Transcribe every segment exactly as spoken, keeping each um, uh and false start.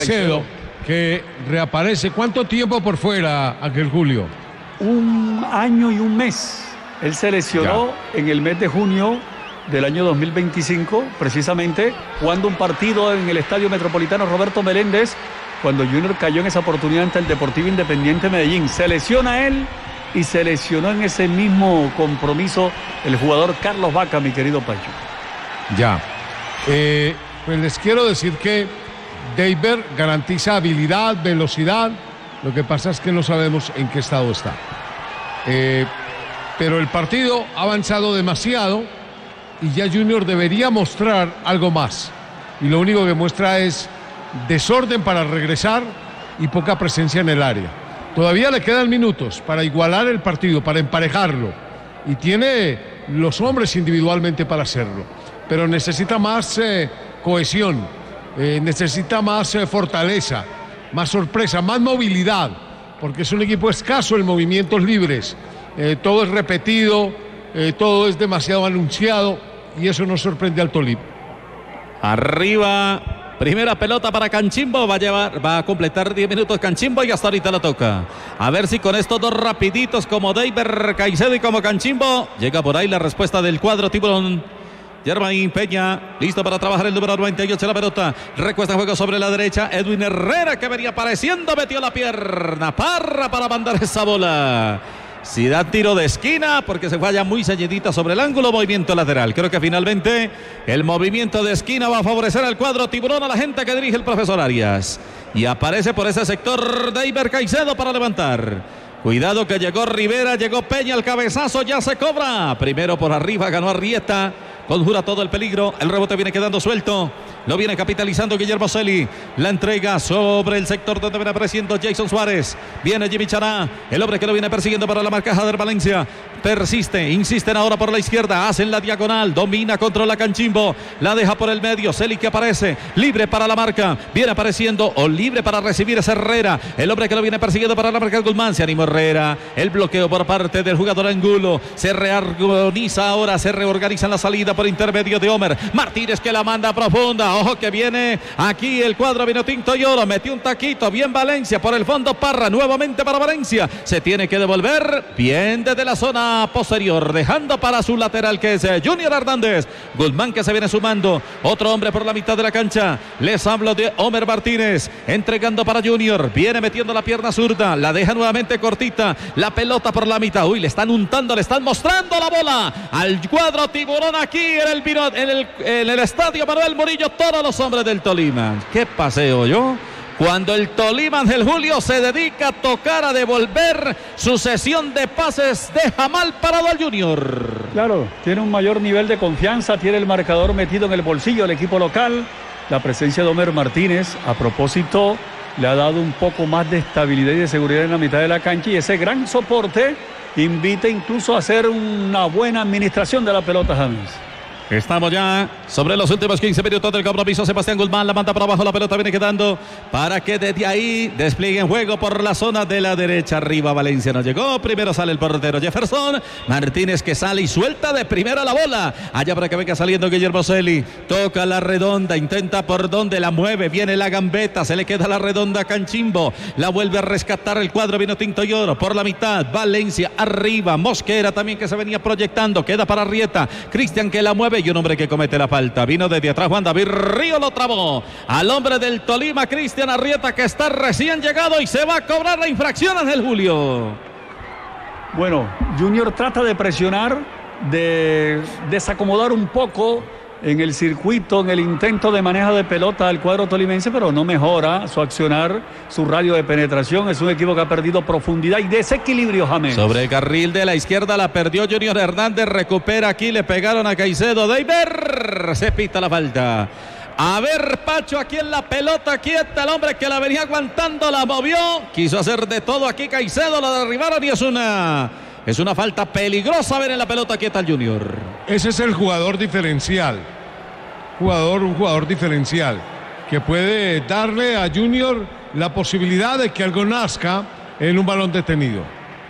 Caicedo, que reaparece. ¿Cuánto tiempo por fuera, Ángel Julio? Un año y un mes. Él se lesionó ya. en el mes de junio del año dos mil veinticinco, precisamente jugando un partido en el Estadio Metropolitano Roberto Meléndez, cuando Junior cayó en esa oportunidad ante el Deportivo Independiente Medellín. Se lesiona él y se lesionó en ese mismo compromiso el jugador Carlos Vaca, mi querido Pacho. Ya. Eh, pues les quiero decir que Deiber garantiza habilidad, velocidad. Lo que pasa es que no sabemos en qué estado está. Eh, pero el partido ha avanzado demasiado y ya Junior debería mostrar algo más. Y lo único que muestra es desorden para regresar y poca presencia en el área. Todavía le quedan minutos para igualar el partido, para emparejarlo. Y tiene los hombres individualmente para hacerlo. Pero necesita más eh, cohesión, eh, necesita más eh, fortaleza, más sorpresa, más movilidad, porque es un equipo escaso en movimientos libres. Eh, todo es repetido, eh, todo es demasiado anunciado y eso no sorprende al Tolima. Arriba, primera pelota para Canchimbo, va a llevar, va a completar diez minutos Canchimbo y hasta ahorita lo toca. A ver si con estos dos rapiditos como Deiber Caicedo y como Canchimbo llega por ahí la respuesta del cuadro tiburón. Germain Peña, listo para trabajar el número noventa y ocho, la pelota, recuesta juego sobre la derecha, Edwin Herrera que venía apareciendo, metió la pierna, Parra para mandar esa bola. Si da tiro de esquina, porque se falla muy ceñidita sobre el ángulo, movimiento lateral. Creo que finalmente el movimiento de esquina va a favorecer al cuadro tiburón, a la gente que dirige el profesor Arias. Y aparece por ese sector Deiber Caicedo para levantar. Cuidado que llegó Rivera, llegó Peña, el cabezazo ya se cobra. Primero por arriba, ganó Arrieta. Conjura todo el peligro, el rebote viene quedando suelto, lo viene capitalizando Guillermo Celi, la entrega sobre el sector donde viene apareciendo Jason Suárez, viene Jimmy Chará, el hombre que lo viene persiguiendo para la marca Jader Valencia, persiste, insisten ahora por la izquierda, hacen la diagonal, domina, controla Canchimbo, la deja por el medio, Celi que aparece, libre para la marca, viene apareciendo o libre para recibir ese Herrera, el hombre que lo viene persiguiendo para la marca Guzmán, se animó Herrera, el bloqueo por parte del jugador Angulo, se reorganiza ahora, se reorganiza en la salida por intermedio de Homer Martínez que la manda profunda, ojo que viene aquí el cuadro Vinotinto y Oro, metió un taquito, bien Valencia, por el fondo Parra, nuevamente para Valencia, se tiene que devolver, bien desde la zona posterior, dejando para su lateral que es Junior Hernández, Guzmán que se viene sumando, otro hombre por la mitad de la cancha, les hablo de Homer Martínez, entregando para Junior, viene metiendo la pierna zurda, la deja nuevamente cortita, la pelota por la mitad, uy, le están untando, le están mostrando la bola al cuadro tiburón aquí en el, en el, en el estadio Manuel Murillo, todos los hombres del Tolima. Qué paseo yo. Cuando el Tolima Ángel Julio se dedica a tocar, a devolver su sesión de pases, deja mal parado al Junior. Claro, tiene un mayor nivel de confianza, tiene el marcador metido en el bolsillo del equipo local. La presencia de Homer Martínez, a propósito, le ha dado un poco más de estabilidad y de seguridad en la mitad de la cancha y ese gran soporte invita incluso a hacer una buena administración de la pelota, James. Estamos ya sobre los últimos quince minutos del compromiso. Sebastián Guzmán la manda para abajo, la pelota viene quedando para que desde ahí desplieguen juego por la zona de la derecha. Arriba Valencia no llegó, primero sale el portero Jefferson Martínez que sale y suelta de primera la bola, allá para que venga saliendo Guillermo Celi, toca la redonda, intenta por donde la mueve, viene la gambeta, se le queda la redonda a Canchimbo, la vuelve a rescatar el cuadro Vinotinto y Oro por la mitad, Valencia arriba, Mosquera también que se venía proyectando, queda para Arrieta, Cristian que la mueve y un hombre que comete la falta, vino desde atrás Juan David Río, lo trabó al hombre del Tolima, Cristian Arrieta que está recién llegado y se va a cobrar la infracción, Ángel Julio. Bueno, Junior trata de presionar, de desacomodar un poco en el circuito, en el intento de manejo de pelota al cuadro tolimense, pero no mejora su accionar, su radio de penetración. Es un equipo que ha perdido profundidad y desequilibrio, James. Sobre el carril de la izquierda la perdió Junior Hernández, recupera aquí, le pegaron a Caicedo, Deiber, se pita la falta. A ver, Pacho, aquí en la pelota quieta, el hombre que la venía aguantando, la movió, quiso hacer de todo aquí Caicedo, la derribaron y es una... Es una falta peligrosa ver en la pelota quieta al Junior. Ese es el jugador diferencial. Jugador, un jugador diferencial que puede darle a Junior la posibilidad de que algo nazca en un balón detenido.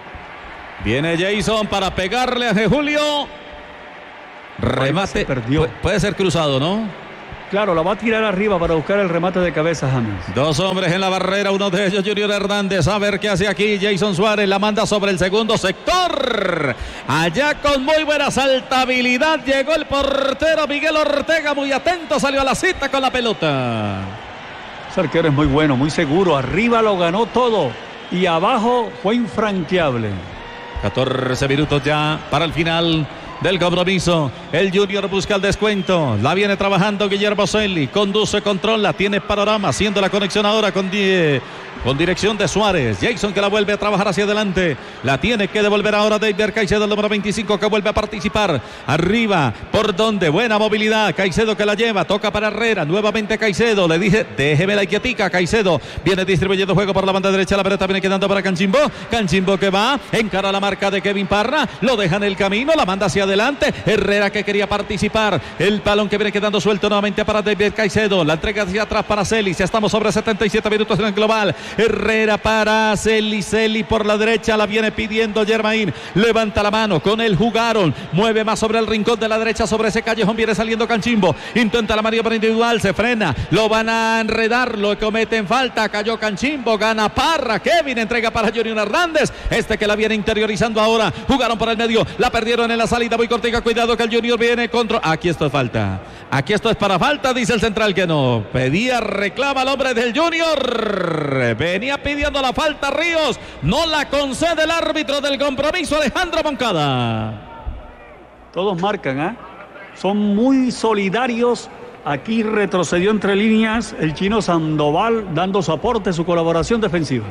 Viene Jason para pegarle a Julio. Remate. Perdió. Pu- puede ser cruzado, ¿no? Claro, la va a tirar arriba para buscar el remate de cabeza, James. Dos hombres en la barrera, uno de ellos Junior Hernández. A ver qué hace aquí Jason Suárez. La manda sobre el segundo sector. Allá con muy buena saltabilidad llegó el portero Miguel Ortega. Muy atento, salió a la cita con la pelota. Ese arquero es muy bueno, muy seguro. Arriba lo ganó todo y abajo fue infranqueable. catorce minutos ya para el final del compromiso. El Junior busca el descuento. La viene trabajando Guillermo Celli. Conduce, controla, tiene panorama. Haciendo la conexión ahora con, die, con dirección de Suárez. Jason que la vuelve a trabajar hacia adelante. La tiene que devolver ahora David Caicedo, el número veinticinco, que vuelve a participar. Arriba, por donde buena movilidad. Caicedo que la lleva. Toca para Herrera. Nuevamente Caicedo. Le dije, déjeme la quietica. Caicedo viene distribuyendo juego por la banda derecha. La pelota viene quedando para Canchimbo. Canchimbo que va. Encara la marca de Kevin Parra. Lo deja en el camino. La manda hacia adelante. Adelante, Herrera que quería participar. El balón que viene quedando suelto nuevamente para David Caicedo. La entrega hacia atrás para Celis. Ya estamos sobre setenta y siete minutos en el global. Herrera para Celis. Celis por la derecha. La viene pidiendo Germain. Levanta la mano. Con él jugaron. Mueve más sobre el rincón de la derecha. Sobre ese callejón viene saliendo Canchimbo. Intenta la maniobra individual. Se frena. Lo van a enredar. Lo cometen falta. Cayó Canchimbo. Gana Parra. Kevin entrega para Junior Hernández. Este que la viene interiorizando ahora. Jugaron por el medio. La perdieron en la salida. Muy Cortiga, cuidado que el Junior viene contra. Aquí esto es falta. Aquí esto es para falta, dice el central que no. Pedía, reclama el hombre del Junior. Venía pidiendo la falta Ríos. No la concede el árbitro del compromiso, Alejandro Moncada. Todos marcan, ¿eh? Son muy solidarios. Aquí retrocedió entre líneas el chino Sandoval, dando su aporte, su colaboración defensiva.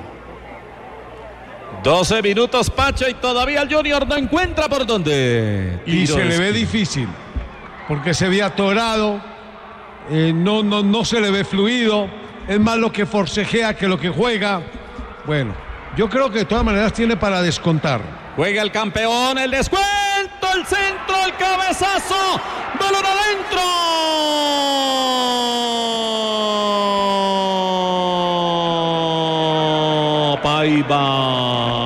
doce minutos, Pacho, y todavía el Junior no encuentra por dónde. Y se le ve difícil, porque se ve atorado, eh, no, no, no se le ve fluido, es más lo que forcejea que lo que juega. Bueno, yo creo que de todas maneras tiene para descontar. Juega el campeón, el descuento, el centro, el cabezazo, balón adentro. Paiva.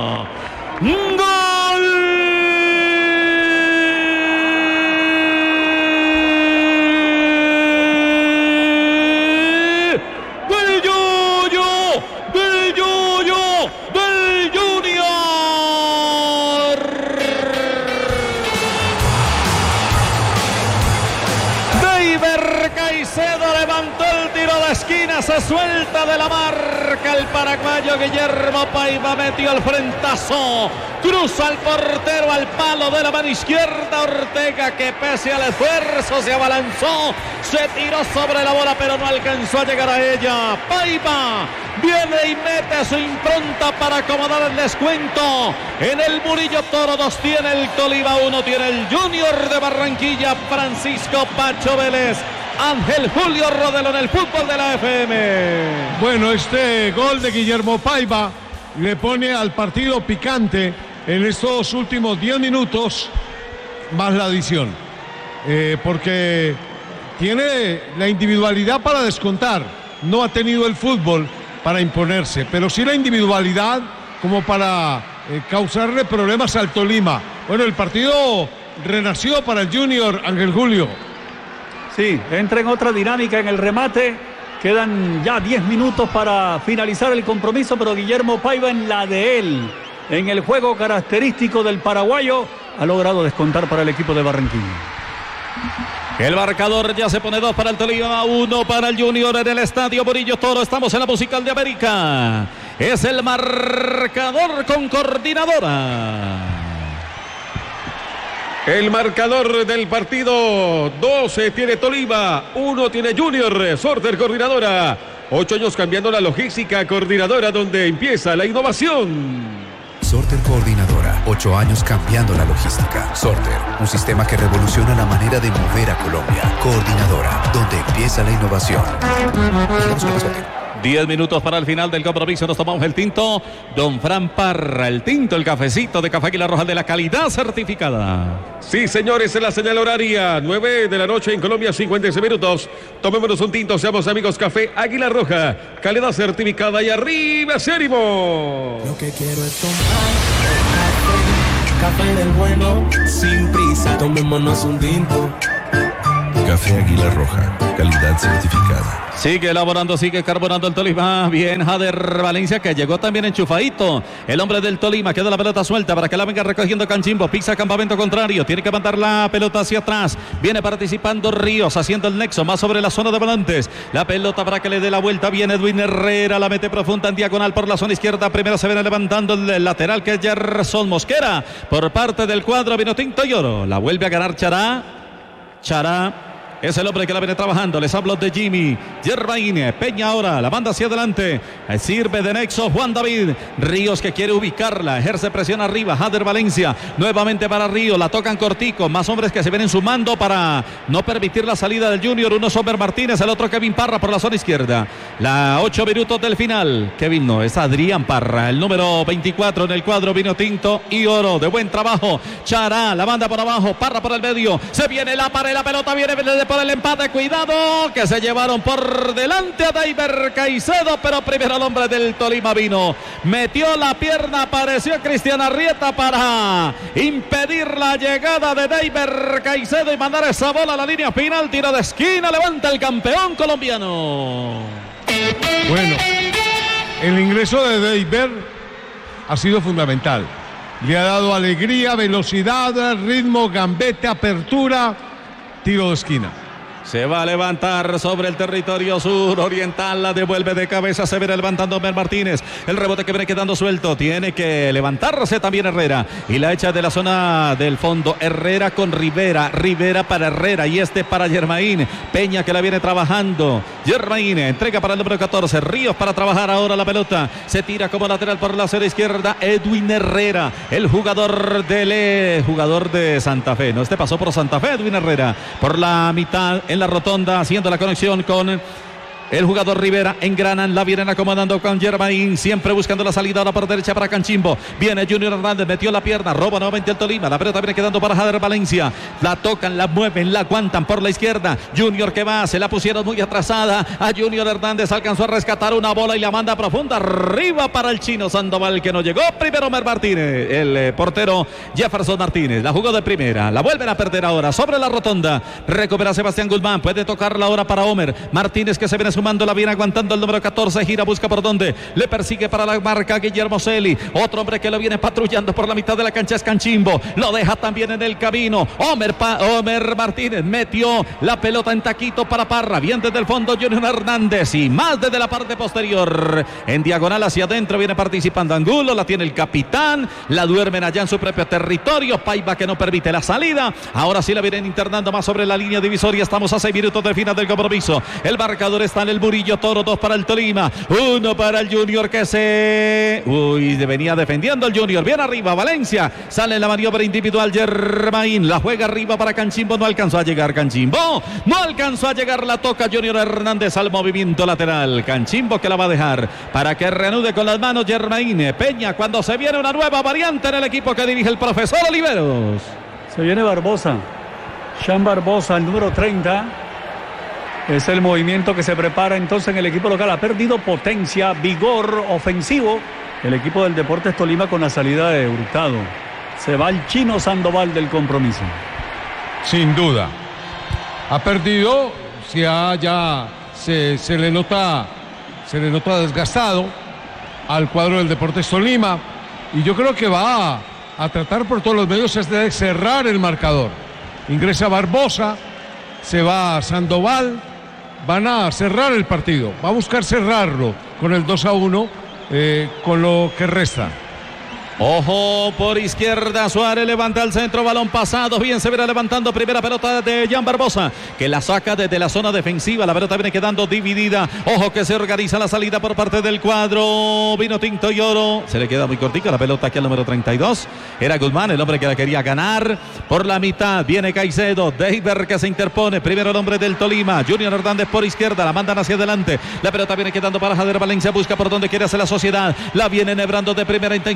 Se suelta de la marca el paraguayo Guillermo Paiva, metió el frentazo, cruza al portero al palo de la mano izquierda. Ortega que pese al esfuerzo se abalanzó, se tiró sobre la bola pero no alcanzó a llegar a ella. Paiva viene y mete su impronta para acomodar el descuento. En el Murillo Toro dos tiene el Tolima, uno tiene el Junior de Barranquilla. Francisco Pacho Vélez, Ángel Julio Rodelo en el fútbol de la F M. Bueno, este gol de Guillermo Paiva le pone al partido picante en estos últimos diez minutos, más la adición. Eh, porque tiene la individualidad para descontar. No ha tenido el fútbol para imponerse, pero sí la individualidad como para eh, causarle problemas al Tolima. Bueno, el partido renació para el Junior, Ángel Julio. Sí, entra en otra dinámica en el remate. Quedan ya diez minutos para finalizar el compromiso, pero Guillermo Paiva en la de él, en el juego característico del paraguayo, ha logrado descontar para el equipo de Barranquilla. El marcador ya se pone dos para el Tolima, uno para el Junior en el estadio Murillo Toro. Estamos en la Musical de América. Es el marcador con coordinadora. El marcador del partido, doce tiene Tolima, uno tiene Junior. Sorter, coordinadora. Ocho años cambiando la logística, coordinadora, donde empieza la innovación. Sorter Coordinadora, ocho años cambiando la logística. Sorter, un sistema que revoluciona la manera de mover a Colombia. Coordinadora, donde empieza la innovación. Diez minutos para el final del compromiso. Nos tomamos el tinto Don Fran Parra, el tinto, el cafecito de Café Águila Roja de la calidad certificada. Sí, señores, en la señal horaria, nueve de la noche en Colombia, cincuenta y seis minutos. Tomémonos un tinto, seamos amigos. Café Águila Roja, calidad certificada. Y arriba, ese ánimo. Lo que quiero es tomar café, café del bueno, sin prisa. Tomémonos un tinto. Café Águila Roja, calidad certificada. Sigue elaborando, sigue carbonando el Tolima. Bien, Jader Valencia, que llegó también enchufadito. El hombre del Tolima, queda la pelota suelta para que la venga recogiendo Canchimbo. Pisa campamento contrario, tiene que mandar la pelota hacia atrás. Viene participando Ríos, haciendo el nexo más sobre la zona de volantes. La pelota para que le dé la vuelta. Viene Edwin Herrera, la mete profunda en diagonal por la zona izquierda. Primero se viene levantando el lateral, que es Gerson Mosquera. Por parte del cuadro Vinotinto y Oro. La vuelve a ganar Chará. Chará es el hombre que la viene trabajando. Les hablo de Jimmy Germain. Peña ahora la manda hacia adelante. Sirve de nexo Juan David Ríos, que quiere ubicarla. Ejerce presión arriba. Jader Valencia nuevamente para Ríos. La tocan cortico. Más hombres que se vienen sumando para no permitir la salida del Junior. Uno es Homer Martínez, el otro Kevin Parra por la zona izquierda. La ocho minutos del final. Kevin no, es Adrián Parra, el número veinticuatro en el cuadro Vinotinto y Oro. De buen trabajo. Chará la manda por abajo. Parra por el medio. Se viene la pared. La pelota viene de por el empate, cuidado, que se llevaron por delante a Deiber Caicedo, pero primero el hombre del Tolima vino, metió la pierna, apareció Cristian Arrieta para impedir la llegada de Deiber Caicedo y mandar esa bola a la línea final. Tiro de esquina, levanta el campeón colombiano. Bueno, el ingreso de Deiber ha sido fundamental, le ha dado alegría, velocidad, ritmo, gambete, apertura. Tiro de esquina. Se va a levantar sobre el territorio sur oriental, la devuelve de cabeza, se viene levantando Homer Martínez, el rebote que viene quedando suelto, tiene que levantarse también Herrera, y la echa de la zona del fondo, Herrera con Rivera, Rivera para Herrera, y este para Germain, Peña que la viene trabajando, Germain entrega para el número catorce, Ríos para trabajar ahora la pelota, se tira como lateral por la zona izquierda, Edwin Herrera, el jugador del jugador de Santa Fe, no, este pasó por Santa Fe, Edwin Herrera, por la mitad, en la rotonda, haciendo la conexión con el jugador Rivera. Engranan, la vienen acomodando con Germain, siempre buscando la salida ahora por derecha para Canchimbo. Viene Junior Hernández, metió la pierna, roba nuevamente el Tolima. La pelota viene quedando para Jader Valencia. La tocan, la mueven, la aguantan por la izquierda. Junior que va, se la pusieron muy atrasada. A Junior Hernández alcanzó a rescatar una bola y la manda profunda arriba para el chino Sandoval, que no llegó. Primero Homer Martínez, el eh, portero Jefferson Martínez. La jugó de primera, la vuelven a perder ahora sobre la rotonda. Recupera Sebastián Guzmán, puede tocarla ahora para Homer Martínez, que se viene sumando, la viene aguantando el número catorce, gira, busca por dónde, le persigue para la marca Guillermo Celi, otro hombre que lo viene patrullando por la mitad de la cancha es Canchimbo, lo deja también en el camino, Homer, pa Homer Martínez metió la pelota en taquito para Parra, bien desde el fondo Junior Hernández y más desde la parte posterior, en diagonal hacia adentro viene participando Angulo, la tiene el capitán, la duermen allá en su propio territorio, Paiva que no permite la salida, ahora sí la vienen internando más sobre la línea divisoria, estamos a seis minutos del final del compromiso, el marcador está en el Murillo Toro, dos para el Tolima, uno para el Junior que se... Uy, venía defendiendo el Junior, bien arriba, Valencia, sale en la maniobra individual Germain, la juega arriba para Canchimbo, no alcanzó a llegar Canchimbo, no alcanzó a llegar, la toca Junior Hernández al movimiento lateral, Canchimbo que la va a dejar para que reanude con las manos Germain, Peña cuando se viene una nueva variante en el equipo que dirige el profesor Oliveros. Se viene Barbosa, Jean Barbosa, el número treinta. Es el movimiento que se prepara entonces en el equipo local. Ha perdido potencia, vigor ofensivo el equipo del Deportes Tolima con la salida de Hurtado. Se va el chino Sandoval del compromiso. Sin duda. Ha perdido, se ha ya se, se le nota se le nota desgastado al cuadro del Deportes Tolima. Y yo creo que va a, a tratar por todos los medios es de cerrar el marcador. Ingresa Barbosa, se va Sandoval. Van a cerrar el partido, va a buscar cerrarlo con el dos a uno, eh, con lo que resta. Ojo por izquierda, Suárez levanta el centro, balón pasado, bien se viene levantando, primera pelota de Jean Barbosa, que la saca desde la zona defensiva, la pelota viene quedando dividida, ojo que se organiza la salida por parte del cuadro Vinotinto y Oro, se le queda muy cortica la pelota aquí al número treinta y dos, era Guzmán el hombre que la quería ganar, por la mitad viene Caicedo, Deiber que se interpone, primero el hombre del Tolima, Junior Hernández por izquierda, la mandan hacia adelante, la pelota viene quedando para Jader Valencia, busca por donde quiere hacer la Sociedad, la viene enhebrando de primera intención, se viene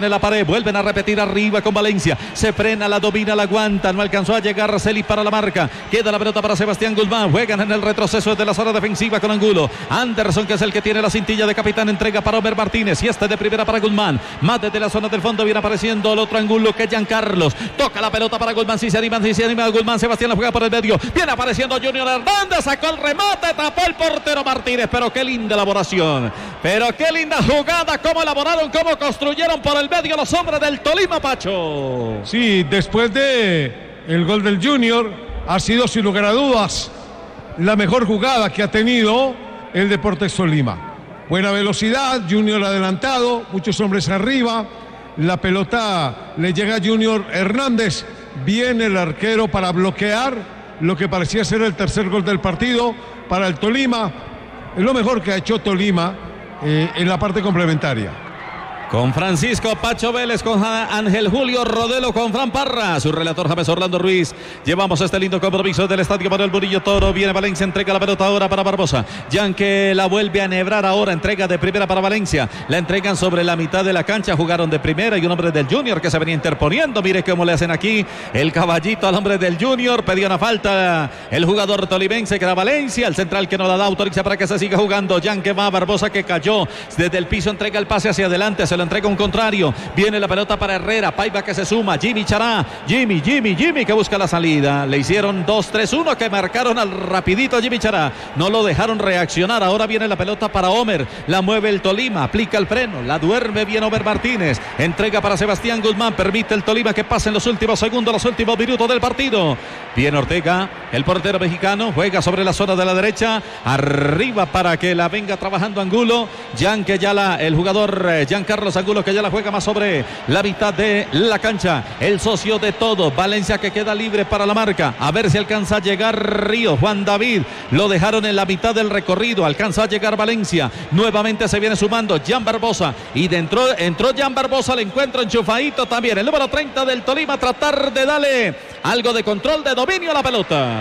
tiene la pared, vuelven a repetir arriba con Valencia, se frena, la domina, la aguanta, no alcanzó a llegar Celis para la marca, queda la pelota para Sebastián Guzmán, juegan en el retroceso de la zona defensiva con Angulo, Anderson que es el que tiene la cintilla de capitán, entrega para Omer Martínez y este de primera para Guzmán, más desde la zona del fondo viene apareciendo el otro Angulo que es Giancarlos, toca la pelota para Guzmán, si se anima, si se anima Guzmán, Sebastián la juega por el medio, viene apareciendo Junior Hernández, sacó el remate, tapó el portero Martínez, pero qué linda elaboración, pero qué linda jugada, cómo elaboraron, cómo construyeron por el medio los hombres del Tolima, Pacho. Sí, después de el gol del Junior, ha sido sin lugar a dudas la mejor jugada que ha tenido el Deportes Tolima. Buena velocidad, Junior adelantado, muchos hombres arriba, la pelota le llega a Junior Hernández, viene el arquero para bloquear lo que parecía ser el tercer gol del partido para el Tolima. Es lo mejor que ha hecho Tolima eh, en la parte complementaria. Con Francisco Pacho Vélez, con Ángel Julio Rodelo, con Fran Parra, su relator James Orlando Ruiz. Llevamos este lindo compromiso del estadio Manuel Murillo Toro. Viene Valencia, entrega la pelota ahora para Barbosa. Jan que la vuelve a enhebrar ahora, entrega de primera para Valencia. La entregan sobre la mitad de la cancha, jugaron de primera y un hombre del Junior que se venía interponiendo. Mire cómo le hacen aquí el caballito al hombre del Junior. Pedía una falta el jugador tolimense que era Valencia. El central que no la da, autoriza para que se siga jugando. Jan que va, Barbosa que cayó desde el piso, entrega el pase hacia adelante. Se lo entrega un contrario, viene la pelota para Herrera, Paiva que se suma, Jimmy Chará, Jimmy, Jimmy, Jimmy que busca la salida, le hicieron dos tres uno que marcaron al rapidito a Jimmy Chará, no lo dejaron reaccionar, ahora viene la pelota para Omer, la mueve el Tolima, aplica el freno, la duerme bien Omer Martínez, entrega para Sebastián Guzmán, permite el Tolima que pase en los últimos segundos, los últimos minutos del partido, viene Ortega, el portero mexicano, juega sobre la zona de la derecha, arriba para que la venga trabajando Angulo, Jan que ya la, el jugador eh, Giancarlos Angulo que ya la juega más sobre la mitad de la cancha, el socio de todo, Valencia que queda libre para la marca, a ver si alcanza a llegar Río, Juan David, lo dejaron en la mitad del recorrido, alcanza a llegar Valencia, nuevamente se viene sumando Jan Barbosa, y dentro entró Jan Barbosa, le encuentra enchufadito también, el número treinta del Tolima, tratar de darle algo de control, de dominio a la pelota.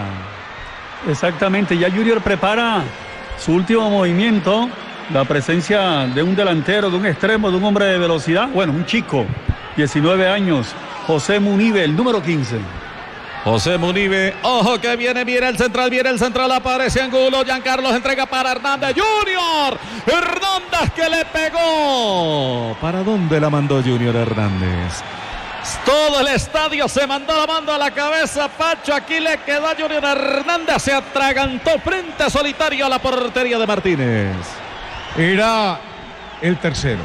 Exactamente, ya Junior prepara su último movimiento, la presencia de un delantero, de un extremo, de un hombre de velocidad, bueno, un chico, diecinueve años, José Munive, el número quince. José Munive, ojo que viene, viene el central, viene el central, aparece Angulo, Giancarlos entrega para Hernández, Junior, Hernández que le pegó. ¿Para dónde la mandó Junior Hernández? Todo el estadio se mandó la mano a la cabeza, Pacho, aquí le quedó a Junior Hernández, se atragantó frente solitario a la portería de Martínez. Era el tercero.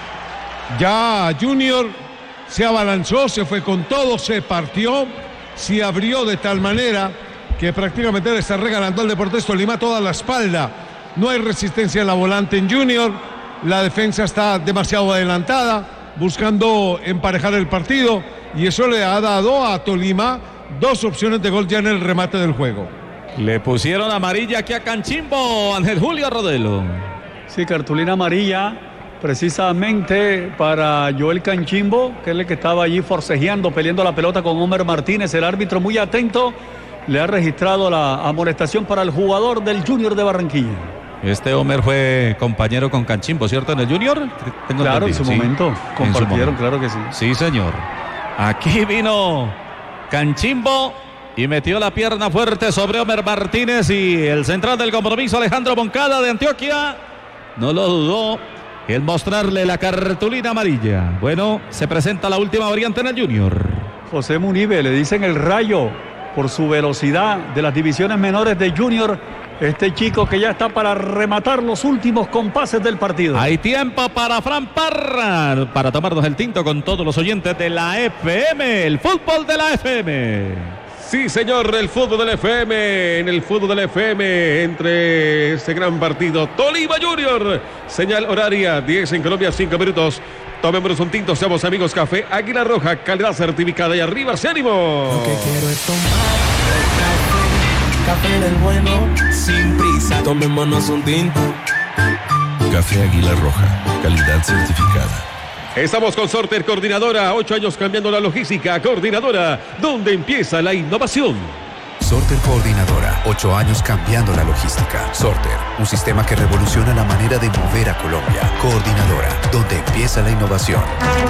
Ya Junior se abalanzó, se fue con todo, se partió, se abrió de tal manera que prácticamente le está regalando al Deportes Tolima toda la espalda. No hay resistencia en la volante en Junior, la defensa está demasiado adelantada, buscando emparejar el partido, y eso le ha dado a Tolima dos opciones de gol ya en el remate del juego. Le pusieron amarilla aquí a Canchimbo, Ángel Julio Rodelo. Sí, cartulina amarilla precisamente para Joel Canchimbo, que es el que estaba allí forcejeando, peleando la pelota con Omer Martínez. El árbitro muy atento le ha registrado la amonestación para el jugador del Junior de Barranquilla. Este Omer fue compañero con Canchimbo, ¿cierto? En el Junior. Tengo claro, en su, sí. momento, compartieron, claro que sí. Sí, señor. Aquí vino Canchimbo y metió la pierna fuerte sobre Omer Martínez, y el central del compromiso, Alejandro Moncada de Antioquia, no lo dudó en mostrarle la cartulina amarilla. Bueno, se presenta la última variante en el Junior. José Munive, le dicen el Rayo por su velocidad de las divisiones menores de Junior. Este chico que ya está para rematar los últimos compases del partido. Hay tiempo para Fran Parra, para tomarnos el tinto con todos los oyentes de la F M, el fútbol de la F M. Sí, señor, el fútbol del F M, en el fútbol del F M, entre este gran partido, Tolima Junior, señal horaria, diez en Colombia, cinco minutos, tomémonos un tinto, seamos amigos, café Águila Roja, calidad certificada, y arriba, ¡se ánimo! Lo que quiero es tomar café, café del bueno, sin prisa, tomémonos un tinto. Café Águila Roja, calidad certificada. Estamos con Sorter Coordinadora, ocho años cambiando la logística, Coordinadora, donde empieza la innovación. Sorter Coordinadora, ocho años cambiando la logística. Sorter, un sistema que revoluciona la manera de mover a Colombia. Coordinadora, donde empieza la innovación.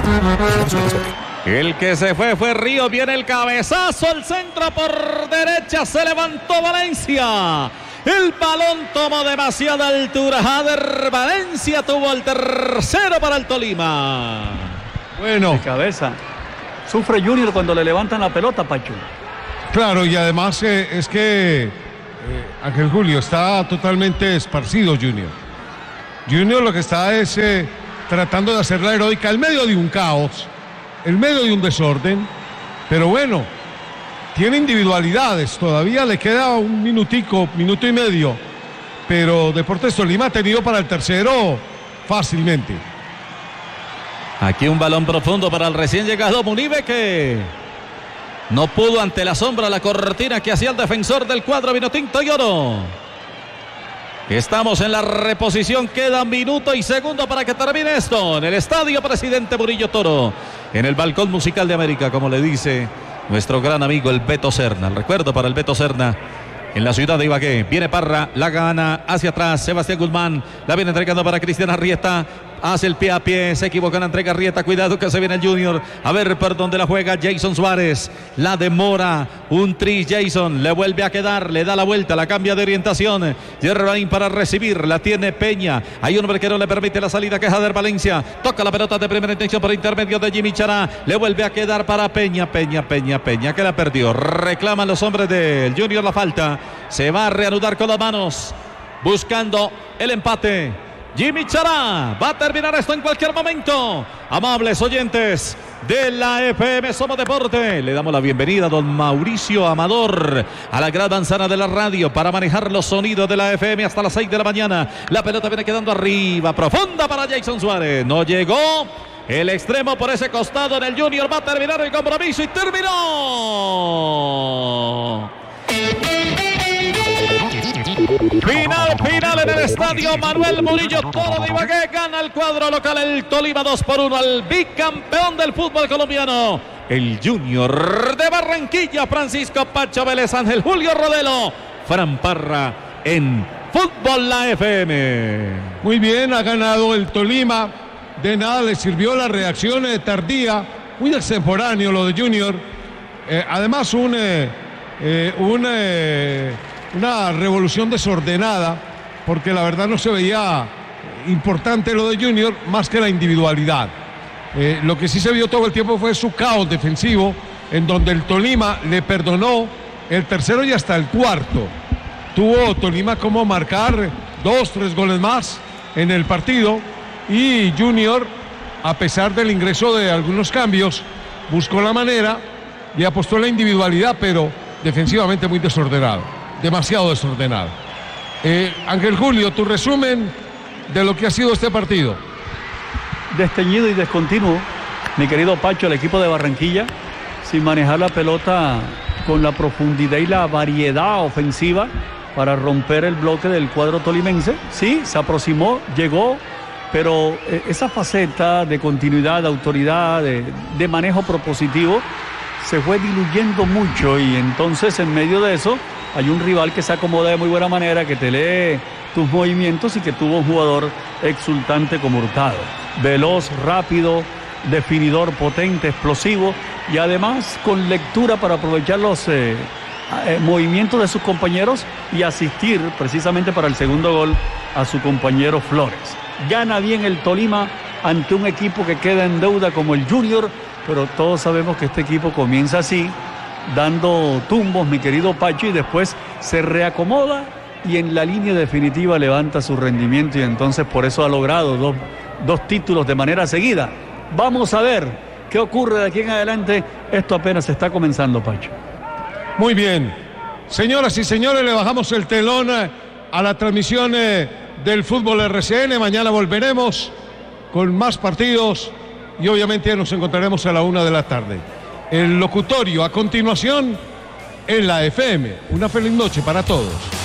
El que se fue fue Río, viene el cabezazo, el centro por derecha, se levantó Valencia. El balón tomó demasiada altura. Jader Valencia tuvo el tercero para el Tolima. Bueno. De cabeza. Sufre Junior cuando le levantan la pelota, Pacho. Claro, y además eh, es que eh, Ángel Julio está totalmente esparcido, Junior. Junior lo que está es eh, tratando de hacer la heroica en medio de un caos, en medio de un desorden, pero bueno, tiene individualidades, todavía le queda un minutico, minuto y medio, pero Deportes Tolima ha tenido para el tercero fácilmente. Aquí un balón profundo para el recién llegado Munive, que no pudo ante la sombra, la cortina que hacía el defensor del cuadro vinotinto y oro. Estamos en la reposición, queda minuto y segundo para que termine esto en el Estadio Presidente Murillo Toro, en el Balcón Musical de América, como le dice nuestro gran amigo el Beto Serna. El recuerdo para el Beto Serna en la ciudad de Ibagué. Viene Parra, la gana hacia atrás, Sebastián Guzmán, la viene entregando para Cristian Arrieta. Hace el pie a pie, se equivoca en la entrega Arrieta, cuidado que se viene el Junior, a ver por dónde la juega Jason Suárez, la demora, un tris Jason, le vuelve a quedar, le da la vuelta, la cambia de orientación, Germain para recibir, la tiene Peña, hay un hombre que no le permite la salida, que es Jader Valencia, toca la pelota de primera intención por intermedio de Jimmy Chará, le vuelve a quedar para Peña, Peña, Peña, Peña, que la perdió, reclaman los hombres del Junior la falta, se va a reanudar con las manos, buscando el empate. Jimmy Chará va a terminar esto en cualquier momento. Amables oyentes de la F M Somos Deporte, le damos la bienvenida a don Mauricio Amador a la gran manzana de la radio para manejar los sonidos de la F M hasta las seis de la mañana. La pelota viene quedando arriba, profunda para Jason Suárez. No llegó el extremo por ese costado en el Junior. Va a terminar el compromiso y terminó. Final, final en el estadio Manuel Murillo Toro de Ibagué. Gana el cuadro local el Tolima dos por uno al bicampeón del fútbol colombiano, el Junior de Barranquilla. Francisco Pacho Vélez, Ángel Julio Rodelo, Fran Parra en Fútbol La F M. Muy bien, ha ganado el Tolima. De nada le sirvió la reacción eh, tardía, muy extemporáneo lo de Junior. Eh, además un... Eh, eh, un eh, una revolución desordenada, porque la verdad no se veía importante lo de Junior más que la individualidad. Eh, lo que sí se vio todo el tiempo fue su caos defensivo, en donde el Tolima le perdonó el tercero y hasta el cuarto. Tuvo Tolima como marcar dos, tres goles más en el partido, y Junior, a pesar del ingreso de algunos cambios, buscó la manera y apostó en la individualidad, pero defensivamente muy desordenado. Demasiado desordenado. Eh, Ángel Julio, tu resumen de lo que ha sido este partido. Desteñido y descontinuo, mi querido Pacho, el equipo de Barranquilla, sin manejar la pelota con la profundidad y la variedad ofensiva para romper el bloque del cuadro tolimense. Sí, se aproximó, llegó, pero esa faceta de continuidad, de autoridad, de, de manejo propositivo, se fue diluyendo mucho, y entonces en medio de eso hay un rival que se acomoda de muy buena manera, que te lee tus movimientos y que tuvo un jugador exultante como Hurtado. Veloz, rápido, definidor, potente, explosivo, y además con lectura para aprovechar los eh, eh, movimientos de sus compañeros y asistir precisamente para el segundo gol a su compañero Flores. Gana bien el Tolima ante un equipo que queda en deuda como el Junior, pero todos sabemos que este equipo comienza así, dando tumbos, mi querido Pacho, y después se reacomoda y en la línea definitiva levanta su rendimiento, y entonces por eso ha logrado dos, dos títulos de manera seguida. Vamos a ver qué ocurre de aquí en adelante. Esto apenas está comenzando, Pacho. Muy bien. Señoras y señores, le bajamos el telón a la transmisión del Fútbol R C N. Mañana volveremos con más partidos y obviamente nos encontraremos a la una de la tarde. El locutorio a continuación en la F M. Una feliz noche para todos.